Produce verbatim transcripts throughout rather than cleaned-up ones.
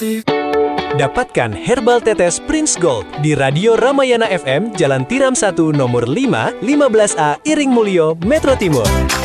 Dapatkan Herbal Tetes Prince Gold di Radio Ramayana F M, Jalan Tiram satu, nomor lima, lima belas A, Iring Mulyo, Metro Timur.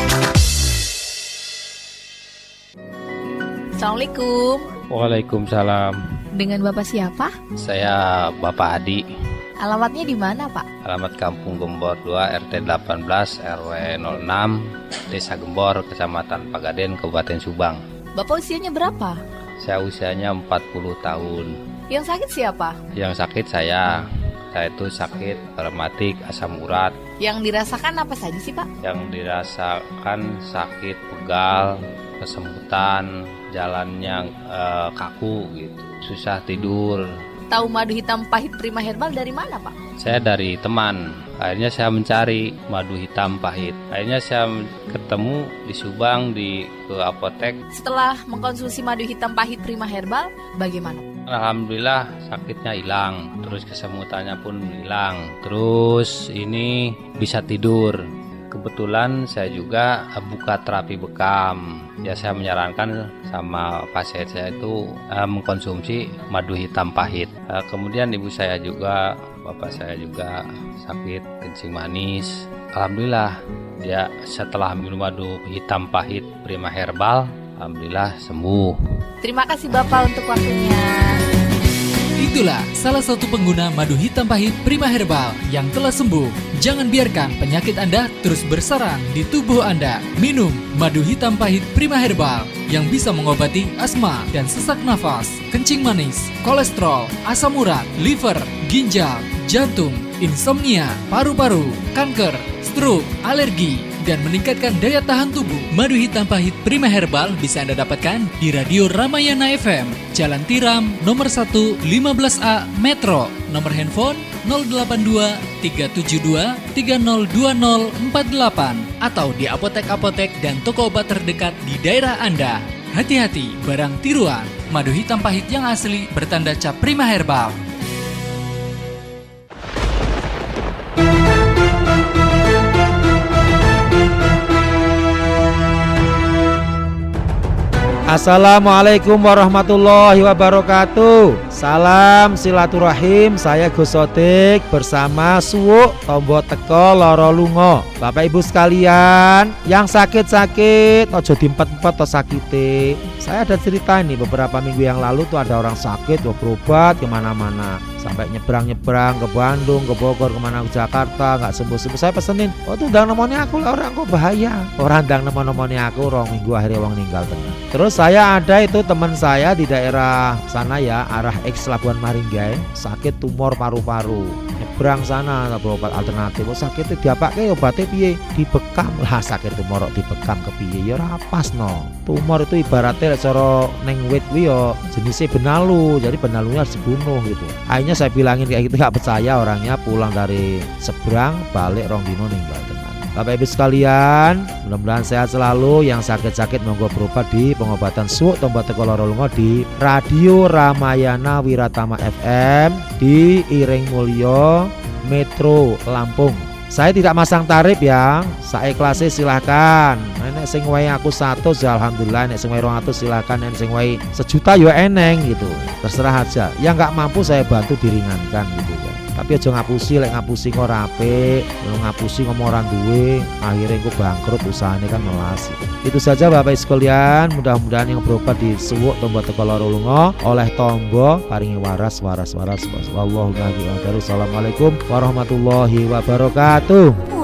Assalamualaikum. Waalaikumsalam. Dengan Bapak siapa? Saya Bapak Adi. Alamatnya di mana, Pak? Alamat Kampung Gembor dua, R T delapan belas, R W nol enam, Desa Gembor, Kecamatan Pagaden, Kabupaten Subang. Bapak usianya berapa? Saya usianya empat puluh tahun. Yang sakit siapa? Yang sakit saya. Saya itu sakit rematik, asam urat. Yang dirasakan apa saja sih, Pak? Yang dirasakan sakit pegal, kesemutan, jalannya eh, kaku gitu, susah tidur. Tahu madu hitam pahit Prima Herbal dari mana, Pak? Saya dari teman. Akhirnya saya mencari madu hitam pahit. Akhirnya saya ketemu di Subang, di ke apotek. Setelah mengkonsumsi madu hitam pahit Prima Herbal, bagaimana? Alhamdulillah sakitnya hilang, terus kesemutannya pun hilang, terus ini bisa tidur. Kebetulan saya juga buka terapi bekam. Ya saya menyarankan sama pasien saya itu uh, mengkonsumsi madu hitam pahit. Uh, kemudian ibu saya juga, bapak saya juga sakit kencing manis. Alhamdulillah dia setelah minum madu hitam pahit Prima Herbal, alhamdulillah sembuh. Terima kasih Bapak untuk waktunya. Itulah salah satu pengguna madu hitam pahit Prima Herbal yang telah sembuh. Jangan biarkan penyakit Anda terus bersarang di tubuh Anda. Minum madu hitam pahit Prima Herbal yang bisa mengobati asma dan sesak nafas, kencing manis, kolesterol, asam urat, liver, ginjal, jantung, insomnia, paru-paru, kanker, stroke, alergi, dan meningkatkan daya tahan tubuh. Madu hitam pahit Prima Herbal bisa Anda dapatkan di Radio Ramayana F M, Jalan Tiram, nomor satu, lima belas A, Metro. Nomor handphone nol delapan dua tiga tujuh dua tiga nol dua nol empat delapan atau di apotek-apotek dan toko obat terdekat di daerah Anda. Hati-hati, barang tiruan. Madu hitam pahit yang asli bertanda cap Prima Herbal. Assalamualaikum warahmatullahi wabarakatuh. Salam silaturahim, saya Gus Sodik bersama Suwuk Tombo Teko Loro Lungo. Bapak Ibu sekalian, yang sakit-sakit ojo diempet-empet to sakite. Saya ada cerita nih, beberapa minggu yang lalu tuh ada orang sakit mau berobat kemana-mana, sampai nyebrang-nyebrang ke Bandung, ke Bogor, kemana ke Jakarta, nggak sembuh-sembuh. Saya pesenin, oh tuh ndang nemoni aku lah, orang kok bahaya. Orang ndang nemoni aku, orang minggu akhirnya orang meninggal tengah. Terus saya ada itu teman saya di daerah sana ya, arah X Labuan Maringgai, sakit tumor paru-paru. Nyebrang sana berobat alternatif. Oh sakitnya diapake obatnya piye? Dibekam lah, sakit tumor dibekam ke piye? Ya ora pas no. Tumor itu ibaratnya cara neng wit kuwi yo jenisnya benalu. Jadi benalunya harus dibunuh gitu. Akhirnya saya bilangin kayak gitu, gak percaya orangnya, pulang dari seberang balik rong dino ninggal tenan. Bapak Ibu sekalian, mudah-mudahan sehat selalu. Yang sakit-sakit monggo berobat di pengobatan Suwuk Tombo Teko Loro Lungo di Radio Ramayana Wiratama F M di Iring Mulyo, Metro Lampung. Saya tidak masang tarif ya, saya ikhlasnya silahkan. Nek sing wae aku satu, alhamdulillah. Nek sing wae rong atus silahkan. Nek sing wae sejuta yo eneng gitu. Terserah aja. Yang nggak mampu saya bantu diringankan gitu ya. Tapi aja ngapusi, lek ngapusi kok rapi, kalau ngapusi ngomong orang duwe, akhirnya kok bangkrut, usahanya kan melas. Itu saja Bapak Ibu sekalian, mudah-mudahan yang berobat di Suwuk Tombo Teko Loro Lungo oleh Tombo paringi waras, waras, waras, waras. Wallahu a'lam bishawab. Assalamualaikum warahmatullahi wabarakatuh.